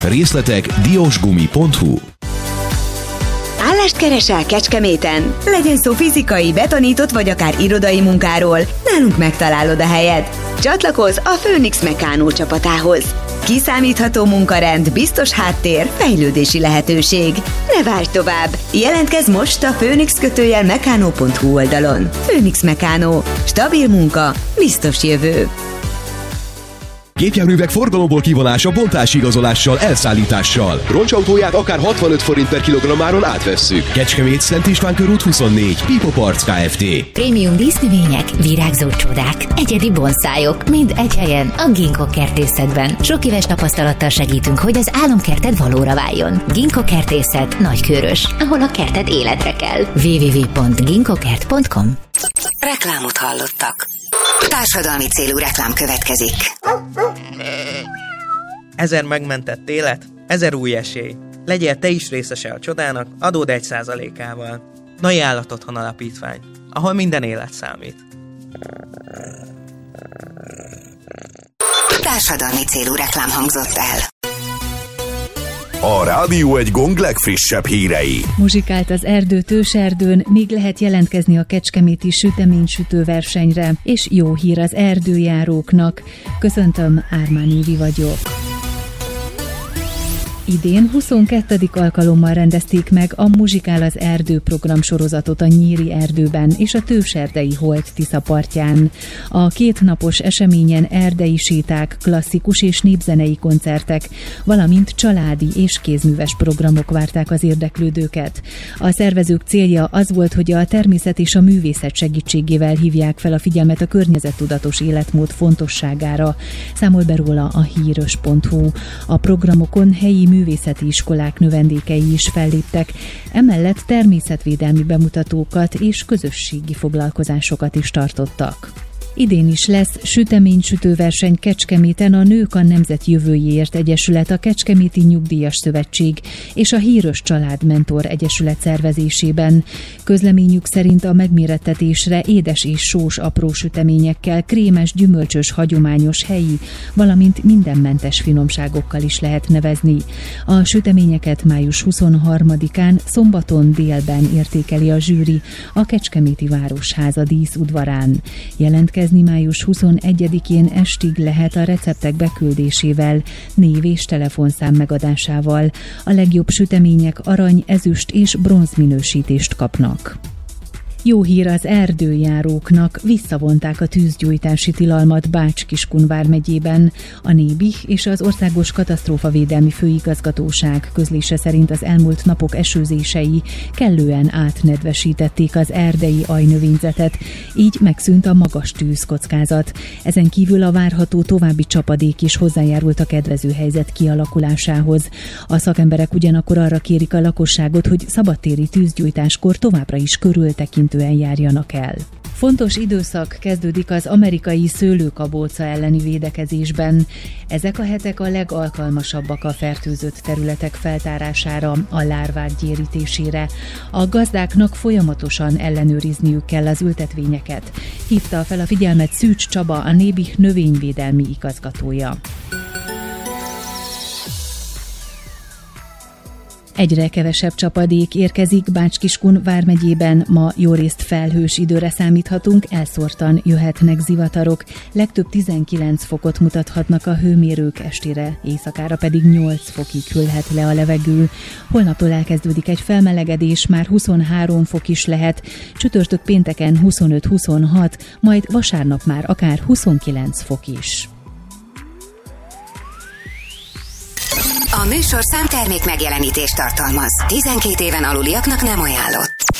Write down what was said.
Részletek diósgumi.hu. Állást keresel Kecskeméten? Legyen szó fizikai, betonított vagy akár irodai munkáról, nálunk megtalálod a helyed. Csatlakozz a Phoenix Meccano csapatához. Kiszámítható munkarend, biztos háttér, fejlődési lehetőség. Ne várj tovább! Jelentkezz most a phoenix-meccano.hu oldalon. Phoenix Meccano. Stabil munka, biztos jövő. Gépjárművek forgalomból kivonása bontási igazolással, elszállítással. Roncsautóját akár 65 forint per kilogrammáron átvesszük. Kecskemét, Szent István körút 24, Pipo Parts Kft. Prémium dísznövények, virágzó csodák, egyedi bonszájok, mind egy helyen a Ginkgo kertészetben. Sok éves tapasztalattal segítünk, hogy az álomkerted valóra váljon. Ginkgo kertészet, Nagykőrös, ahol a kerted életre kell. www.ginkgokert.com. Reklámot hallottak. Társadalmi célú reklám következik. 1000 megmentett élet, 1000 új esély. Legyél te is részese a csodának, adód 1%-ával. Nai Állatotthon Alapítvány, ahol minden élet számít. Társadalmi célú reklám hangzott el. A Rádió egy Gong legfrissebb hírei. Muzsikált az erdő Tőserdőn, még lehet jelentkezni a kecskeméti süteménysütő versenyre, és jó hír az erdőjáróknak. Köszöntöm, Ármán Évi vagyok. Idén 22. alkalommal rendezték meg a Muzsikál az erdő programsorozatot a Nyíri erdőben és a Tőserdei Holt Tisza partján. A kétnapos eseményen erdei séták, klasszikus és népzenei koncertek, valamint családi és kézműves programok várták az érdeklődőket. A szervezők célja az volt, hogy a természet és a művészet segítségével hívják fel a figyelmet a környezettudatos életmód fontosságára. Számol be róla a hírös.hu. A programokon helyi művészeti iskolák növendékei is felléptek, emellett természetvédelmi bemutatókat és közösségi foglalkozásokat is tartottak. Idén is lesz süteménysütőverseny Kecskeméten a Nők a Nemzet Jövőjéért Egyesület, a Kecskeméti Nyugdíjas Szövetség és a Hírös Család Mentor Egyesület szervezésében. Közleményük szerint a megmérettetésre édes és sós apró süteményekkel, krémes, gyümölcsös, hagyományos, helyi, valamint mindenmentes finomságokkal is lehet nevezni. A süteményeket május 23-án szombaton délben értékeli a zsűri a Kecskeméti Városháza díszudvarán. Jelentkezni május 21-én estig lehet a receptek beküldésével, név és telefonszám megadásával. A legjobb sütemények arany, ezüst és bronz minősítést kapnak. Jó hír az erdőjáróknak, visszavonták a tűzgyújtási tilalmat Bács-Kiskun vármegyében. A Nébih és az Országos Katasztrófavédelmi Főigazgatóság közlése szerint az elmúlt napok esőzései kellően átnedvesítették az erdei ajnövényzetet, így megszűnt a magas tűzkockázat. Ezen kívül a várható további csapadék is hozzájárult a kedvező helyzet kialakulásához. A szakemberek ugyanakkor arra kérik a lakosságot, hogy szabadtéri tűzgyújtáskor továbbra is körültekintően járjanak el. Fontos időszak kezdődik az amerikai szőlőkabóca elleni védekezésben. Ezek a hetek a legalkalmasabbak a fertőzött területek feltárására, a lárvák gyérítésére. A gazdáknak folyamatosan ellenőrizniük kell az ültetvényeket. Hívta fel a figyelmet Szűcs Csaba, a Nébih növényvédelmi igazgatója. Egyre kevesebb csapadék érkezik Bács-Kiskun vármegyében, ma jórészt felhős időre számíthatunk, elszórtan jöhetnek zivatarok, legtöbb 19 fokot mutathatnak a hőmérők, estére, éjszakára pedig 8 fokig hűlhet le a levegő. Holnaptól elkezdődik egy felmelegedés, már 23 fok is lehet, csütörtök pénteken 25-26, majd vasárnap már akár 29 fok is. A műsorszám termék megjelenítést tartalmaz. 12 éven aluliaknak nem ajánlott.